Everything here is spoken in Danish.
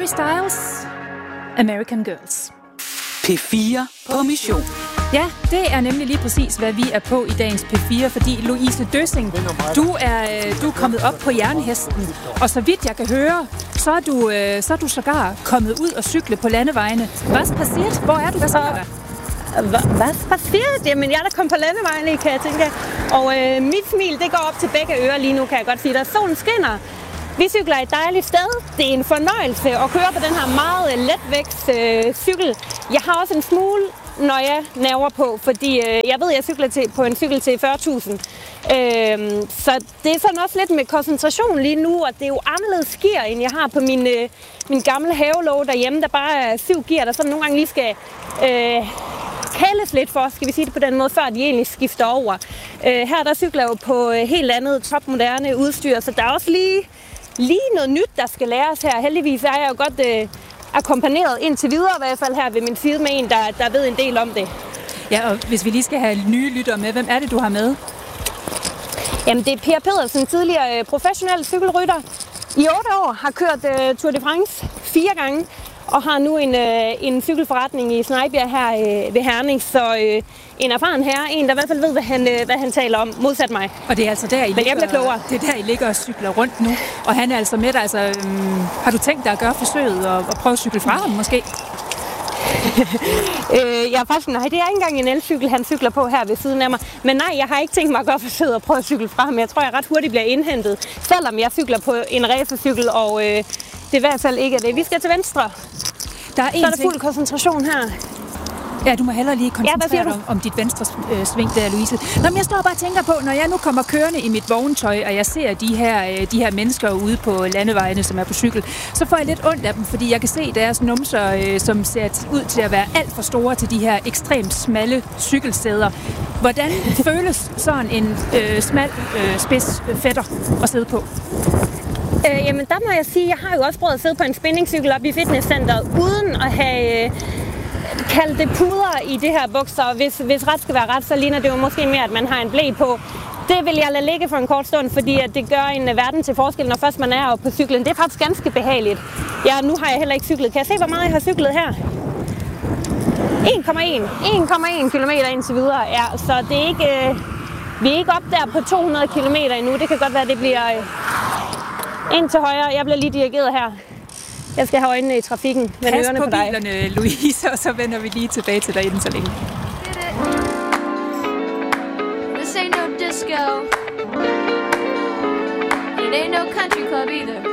Styles, American Girls. P4 på mission. Ja, det er nemlig lige præcis, hvad vi er på i dagens P4, fordi Louise Døssing, du er kommet op på jernhesten, og så vidt jeg kan høre, så er du sågar kommet ud og cykle på landevejene. Hvad passiert? Hvor er du? Hvad sker der? Hvad passiert? Jamen, jeg er da kommet på landevejene, kan jeg tænke. Og mit smil, det går op til begge ører lige nu, kan jeg godt sige. Der solen skinner. Vi cykler et dejligt sted. Det er en fornøjelse at køre på den her meget letvægts cykel. Jeg har også en smule nerver på, fordi jeg ved, at jeg cykler på en cykel til 40.000. Så det er sådan også lidt med koncentration lige nu, og det er jo anderledes gear, end jeg har på min gamle havelåge derhjemme, der bare er 7 gear, der sådan nogle gange lige skal kældes lidt for, skal vi sige det på den måde, før de egentlig skifter over. Her der cykler jeg jo på helt andet topmoderne udstyr, så der er også lige noget nyt, der skal læres her. Heldigvis er jeg jo godt akkompagneret indtil videre, i hvert fald her ved min side med en, der ved en del om det. Ja, og hvis vi lige skal have nye lyttere med, hvem er det, du har med? Jamen, det er Per Pedersen, tidligere professionel cykelrytter. I 8 år har kørt Tour de France 4 gange, og har nu en cykelforretning i Snejbjerg her ved Herning. Så en erfaren herre, en der i hvert fald ved, hvad han taler om, modsat mig. Og det er altså der, I ligger og cykler rundt nu. Og han er altså med dig. Altså, har du tænkt dig at gøre forsøget og prøve at cykle fra ham måske? Nej, det er ikke engang en elcykel, han cykler på her ved siden af mig. Men nej, jeg har ikke tænkt mig at gøre forsøget og prøve at cykle fra ham. Jeg tror, jeg ret hurtigt bliver indhentet, selvom jeg cykler på en racercykel, og det er i hvert fald ikke det. Vi skal til venstre. Så er der fuld koncentration her. Ja, du må hellere lige koncentrere dig om dit venstre sving der, Louise. Nå, men jeg står bare og tænker på, når jeg nu kommer kørende i mit vogntøj, og jeg ser de her mennesker ude på landevejene, som er på cykel, så får jeg lidt ondt af dem, fordi jeg kan se deres numser, som ser ud til at være alt for store til de her ekstremt smalle cykelsæder. Hvordan føles sådan en smal spids fætter at sidde på? Jamen, der må jeg sige, jeg har jo også prøvet at sidde på en spinningcykel op i fitnesscenteret, uden at have kaldt det puder i det her bukser. Hvis ret skal være ret, så ligner det jo måske mere, at man har en ble på. Det vil jeg lade ligge for en kort stund, fordi at det gør en verden til forskel, når først man er oppe på cyklen. Det er faktisk ganske behageligt. Ja, nu har jeg heller ikke cyklet. Kan jeg se, hvor meget jeg har cyklet her? 1,1 kilometer indtil videre. Ja, så det er ikke, vi er ikke op der på 200 kilometer endnu. Det kan godt være, det bliver ind til højre. Jeg bliver lige dirigeret her. Jeg skal have øjnene i trafikken, med ørerne på dig. Pas på bilerne, Louise, og så vender vi lige tilbage til dig inden så længe. This ain't no disco. It ain't no country club either.